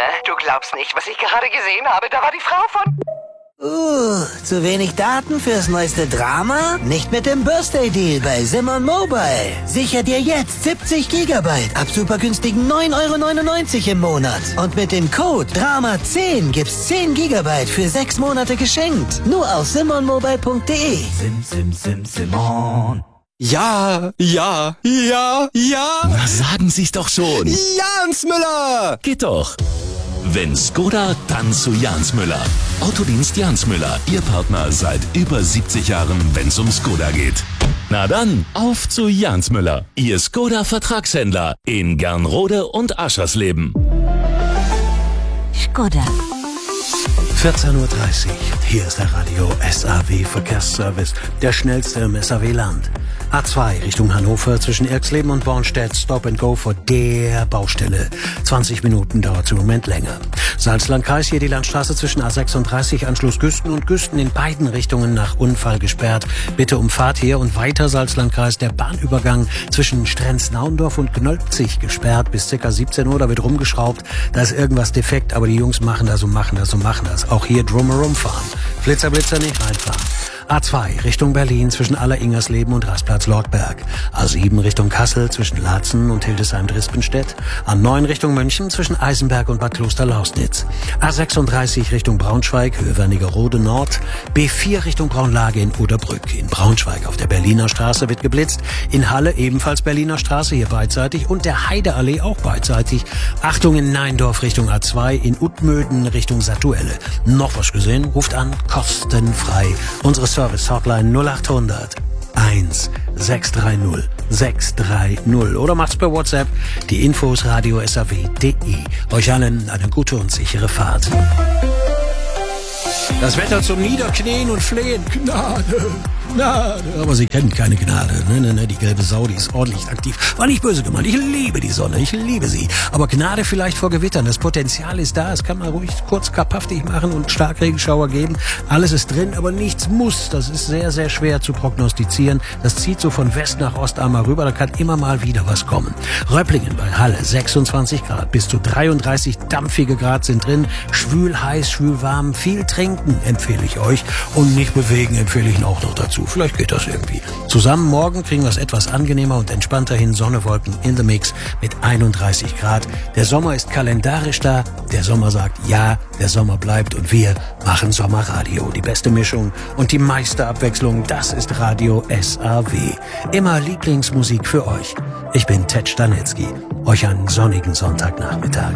Du glaubst nicht, was ich gerade gesehen habe. Da war die Frau von... Zu wenig Daten fürs neueste Drama? Nicht mit dem Birthday-Deal bei Simon Mobile. Sicher dir jetzt 70 Gigabyte ab supergünstigen 9,99 € im Monat. Und mit dem Code DRAMA10 gibt's 10 Gigabyte für 6 Monate geschenkt. Nur auf simonmobile.de. Simon. Ja. Na, sagen Sie's doch schon. Jans Müller! Geht doch. Wenn Skoda, dann zu Jans Müller. Autodienst Jans Müller, Ihr Partner seit über 70 Jahren, wenn's um Skoda geht. Na dann, auf zu Jans Müller, Ihr Skoda-Vertragshändler in Gernrode und Aschersleben. Skoda. 14:30 Uhr. Hier ist der Radio SAW Verkehrsservice, der schnellste im SAW-Land. A2 Richtung Hannover zwischen Irxleben und Bornstedt, Stop and Go vor der Baustelle. 20 Minuten dauert im Moment länger. Salzlandkreis, hier die Landstraße zwischen A36 Anschluss Güsten und Güsten in beiden Richtungen nach Unfall gesperrt. Bitte um Fahrt hier und weiter Salzlandkreis, der Bahnübergang zwischen Strenz-Naundorf und Gnölpzig gesperrt bis ca. 17 Uhr. Da wird rumgeschraubt, da ist irgendwas defekt, aber die Jungs machen das. Auch hier drumherum fahren. Blitzer nicht reinfahren. A2 Richtung Berlin zwischen Aller-Ingersleben und Rastplatz Lortberg. A7 Richtung Kassel zwischen Laatzen und Hildesheim-Drispenstedt. A9 Richtung München zwischen Eisenberg und Bad Kloster-Lausnitz. A36 Richtung Braunschweig, Höhe Wernigerode Nord. B4 Richtung Braunlage in Oderbrück. In Braunschweig auf der Berliner Straße wird geblitzt. In Halle ebenfalls Berliner Straße, hier beidseitig. Und der Heideallee auch beidseitig. Achtung in Neindorf Richtung A2. In Utmöden Richtung Satuelle. Noch was gesehen? Ruft an, kostenfrei. Unsere Service-Hotline 0800 1630 630 oder macht's per WhatsApp. Die Infos radio-saw.de. Euch allen eine gute und sichere Fahrt. Das Wetter zum Niederknien und Flehen. Gnade. Aber sie kennen keine Gnade. Ne, die gelbe Sau, die ist ordentlich aktiv. War nicht böse gemeint. Ich liebe die Sonne. Ich liebe sie. Aber Gnade vielleicht vor Gewittern. Das Potenzial ist da. Es kann mal ruhig kurz kapaftig machen und Starkregenschauer geben. Alles ist drin, aber nichts muss. Das ist sehr, sehr schwer zu prognostizieren. Das zieht so von West nach Ost einmal rüber. Da kann immer mal wieder was kommen. Röpplingen bei Halle 26 Grad. Bis zu 33 dampfige Grad sind drin. Schwül heiß, schwül warm. Viel trinken empfehle ich euch. Und nicht bewegen empfehle ich auch noch dazu. Vielleicht geht das irgendwie. Zusammen morgen kriegen wir es etwas angenehmer und entspannter hin. Sonne, Wolken in the Mix mit 31 Grad. Der Sommer ist kalendarisch da. Der Sommer sagt ja, der Sommer bleibt und wir machen Sommerradio. Die beste Mischung und die meiste Abwechslung, das ist Radio SAW. Immer Lieblingsmusik für euch. Ich bin Ted Stanitzky. Euch einen sonnigen Sonntagnachmittag.